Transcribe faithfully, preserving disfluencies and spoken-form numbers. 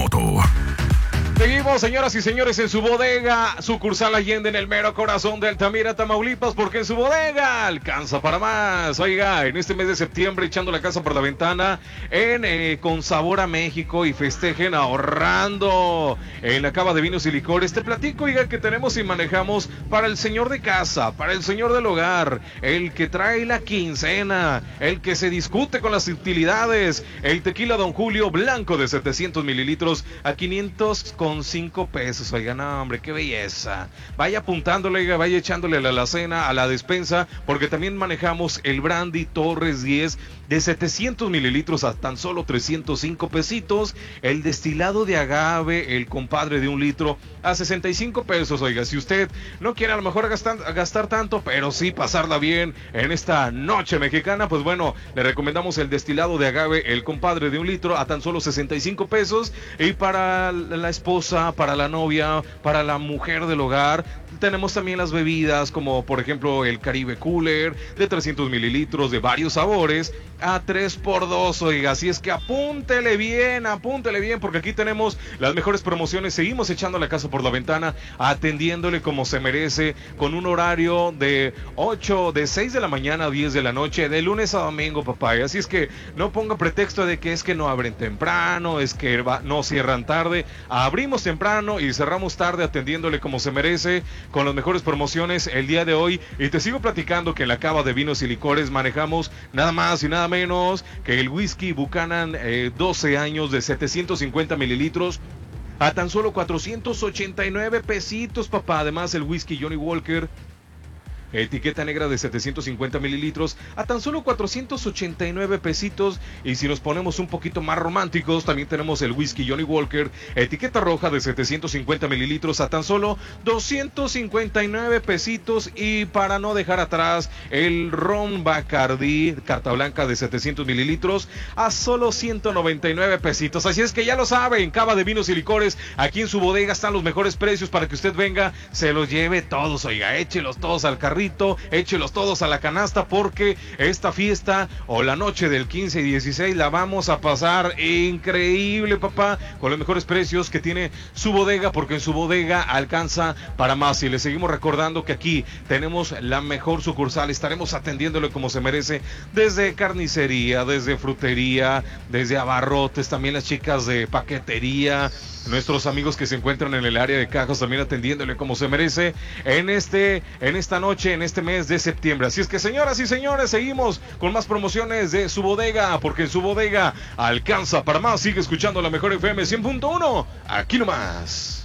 moto. Seguimos, señoras y señores, en su bodega, sucursal Allende, en el mero corazón de Altamira, Tamaulipas, porque en su bodega alcanza para más. Oiga, en este mes de septiembre, echando la casa por la ventana, en eh, Con Sabor a México, y festejen ahorrando en la cava de vinos y licores. Te platico, oiga, que tenemos y manejamos para el señor de casa, para el señor del hogar, el que trae la quincena, el que se discute con las utilidades, el tequila Don Julio blanco de setecientos mililitros a quinientos con cinco pesos. Oigan, no, hombre, qué belleza. Vaya apuntándole, vaya echándole a la alacena, a la despensa, porque también manejamos el brandy Torres diez de setecientos mililitros a tan solo trescientos cinco pesitos. El destilado de agave, el compadre de un litro, a sesenta y cinco pesos. Oiga, si usted no quiere a lo mejor gastar, gastar tanto, pero sí pasarla bien en esta noche mexicana, pues bueno, le recomendamos el destilado de agave, el compadre de un litro, a tan solo sesenta y cinco pesos. Y para la esposa, para la novia, para la mujer del hogar, tenemos también las bebidas, como por ejemplo el Caribe Cooler de trescientos mililitros de varios sabores a tres por dos, oiga, así es que apúntele bien, apúntele bien, porque aquí tenemos las mejores promociones. Seguimos echando la casa por la ventana, atendiéndole como se merece, con un horario de ocho, de seis de la mañana a diez de la noche, de lunes a domingo, papá. Así es que no ponga pretexto de que es que no abren temprano, es que va, no cierran tarde. Abrimos temprano y cerramos tarde, atendiéndole como se merece, con las mejores promociones el día de hoy. Y te sigo platicando que en la cava de vinos y licores manejamos nada más y nada menos que el whisky Buchanan eh, doce años de setecientos cincuenta mililitros a tan solo cuatrocientos ochenta y nueve pesitos, papá. Además el whisky Johnny Walker, etiqueta negra de setecientos cincuenta mililitros a tan solo cuatrocientos ochenta y nueve pesitos. Y si nos ponemos un poquito más románticos, también tenemos el whisky Johnny Walker, etiqueta roja de setecientos cincuenta mililitros a tan solo doscientos cincuenta y nueve pesitos. Y para no dejar atrás, el ron Bacardí, carta blanca de setecientos mililitros a solo ciento noventa y nueve pesitos. Así es que ya lo sabe, en Cava de Vinos y Licores, aquí en su bodega están los mejores precios para que usted venga, se los lleve todos, oiga, échelos todos al carrito, échelos todos a la canasta, porque esta fiesta o la noche del quince y dieciséis la vamos a pasar increíble, papá, con los mejores precios que tiene su bodega, porque en su bodega alcanza para más. Y le seguimos recordando que aquí tenemos la mejor sucursal, estaremos atendiéndole como se merece, desde carnicería, desde frutería, desde abarrotes, también las chicas de paquetería, nuestros amigos que se encuentran en el área de cajas también atendiéndole como se merece en este, en esta noche, en este mes de septiembre. Así es que, señoras y señores, seguimos con más promociones de su bodega, porque en su bodega alcanza para más. Sigue escuchando la mejor F M cien punto uno, aquí nomás.